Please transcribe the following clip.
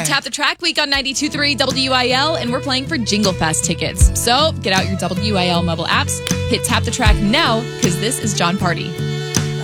Tap the Track week on 92.3 WIL, and we're playing for Jingle Fest tickets. So get out your WIL mobile apps, hit Tap the Track now, because this is John Party.